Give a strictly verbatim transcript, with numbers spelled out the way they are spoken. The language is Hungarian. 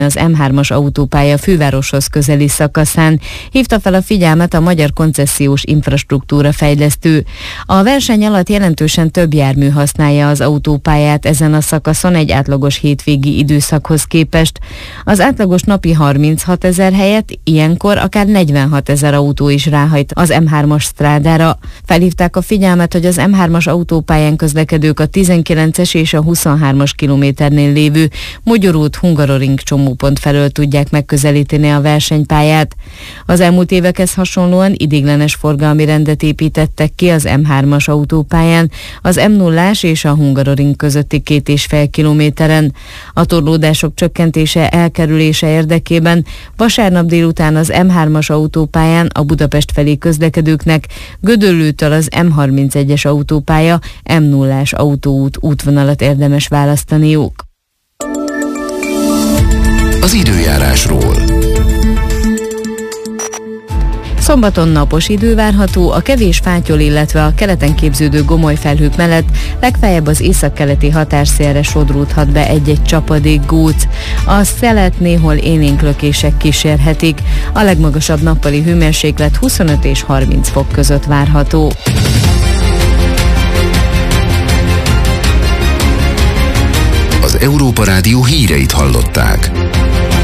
az em hármas autópálya fővároshoz közeli szakaszán, hívta fel a figyelmet a Magyar Koncesziós Infrastruktúra fejlesztő. A verseny alatt jelentősen több jármű használja az autópályát ezen a szakaszon egy átlagos hétvégi időszakhoz képest. Az átlagos napi harminchat ezer helyett ilyenkor akár negyvenhat ezer autó is ráhajt az em hármas strádára. Felhívták a figyelmet, hogy az em hármas autópályán közlekedők a tizenkilences és a huszonhármas kilométernél lévő Mogyorút Hungaroring csomópont felől tudják megközelíteni a versenypályát. Az elmúlt évekhez hasonlóan ideiglenes forgalmi rendet építettek ki az em hármas autópályán, az em nullás és a Hungaroring közötti két és fél kilométeren. A torlódások csökkentése elkerülése érdekében vasárnap délután az em hármas autópályán a Budapest felé közlekedőknek Gödöllőtől az em harmincegyes autópálya em nullás autóút útvonalat érdemes választaniuk. Az időjárásról. Szombaton napos idő várható, a kevés fátyol, illetve a keleten képződő gomolyfelhők mellett legfeljebb az északkeleti határszélre sodródhat be egy-egy csapadék góc. A szelet néhol élénk lökések kísérhetik. A legmagasabb nappali hőmérséklet huszonöt és harminc fok között várható. Az Európa Rádió híreit hallották.